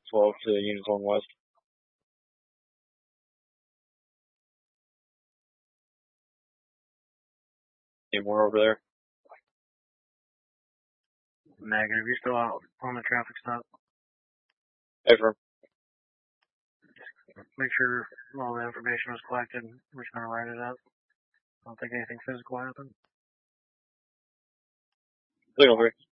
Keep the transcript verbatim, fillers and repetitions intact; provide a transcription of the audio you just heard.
twelve to Unicorn West. Any more over there? Negative. You're still out on the traffic stop. Ever. Make sure all the information was collected. We're just going to write it up. I don't think anything physical happened. Signal three.